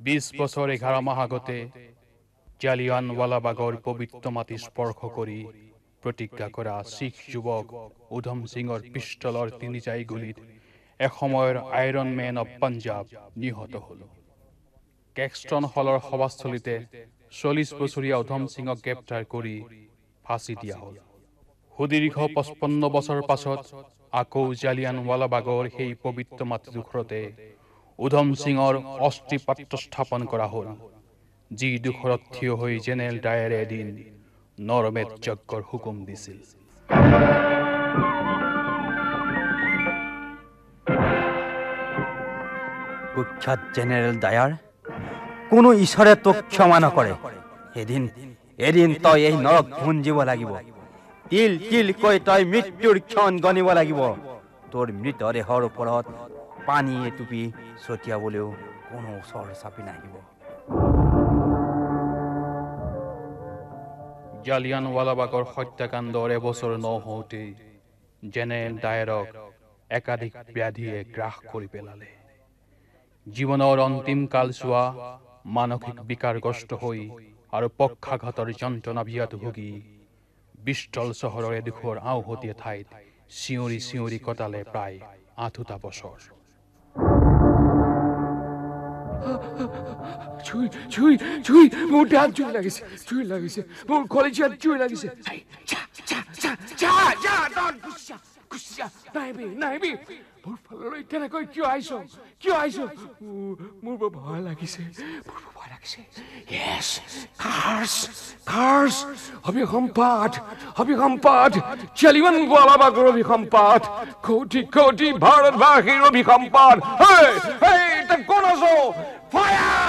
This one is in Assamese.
20 বছৰ 11 মাহ আগতে জালিয়ানৱালাবাগৰ পবিত্ৰ মাটি স্পৰ্শ কৰি প্ৰতিজ্ঞা কৰা শিখ যুৱক উধম সিঙৰ পিষ্টলৰ 3 গুলীত এসময়ৰ আইৰন মেন অৱ পাঞ্জাব নিহত হ'ল। কেক্সটন হলৰ সভাস্থলীতে 40 বছৰীয়া উধম সিঙক গ্ৰেপ্তাৰ কৰি ফাঁচি দিয়া হ'ল। সুদীৰ্ঘ 55 বছৰ পাছত আকৌ জালিয়ানৱালাবাগৰ সেই পবিত্ৰ মাটিডোখৰতে উধম সিঙৰ অস্থি পাত্ৰ স্থাপন কৰা হ'ল, যি ডোখৰত থিয় হৈ জেনেৰেল ডায়াৰে এদিন নৰমেদ যজ্ঞৰ হুকুম দিছিল। কুখ্যাত জেনেৰেল ডায়াৰ, কোনো ঈশ্বৰে তোক ক্ষমা নকৰে। এদিন তই এই নৰক ভুঞ্জিব লাগিব। তিল তিলকৈ তই মৃত্যুৰ ক্ষণ গণিব লাগিব। তোৰ মৃতদেহৰ ওপৰত পানী এটুপি ছটিয়াবলৈও কোনো ওচৰ চাপি নাহিব। জালিয়ানৱালাবাগৰ হত্যাকাণ্ডৰ এবছৰ নহওঁতেই জেনেৰেল ডায়াৰক একাধিক ব্যাধিয়ে গ্ৰাস কৰি পেলালে। জীৱনৰ অন্তিম কালছোৱা মানসিক বিকাৰগ্ৰস্ত হৈ আৰু পক্ষাঘাতৰ যন্ত্ৰণাবিয়াত ভুগি ব্ৰিষ্টল চহৰৰ এডোখৰ আওহতীয়া ঠাইত চিঞৰি চিঞৰি কটালে প্ৰায় 8টা বছৰ। মোৰ দেহাত জুই লাগিছে, মোৰ কলিজাত জুই লাগিছে। নাহিবি মোৰ ফাললৈ তেনেকৈ কিয় আহিছ? মোৰ বৰ ভয় লাগিছে। অভিসম্পাত জালিয়ানৱালাবাগৰ অভিসম্পাত, কোটি কোটি ভাৰতবাসীৰ অভিসম্পাত।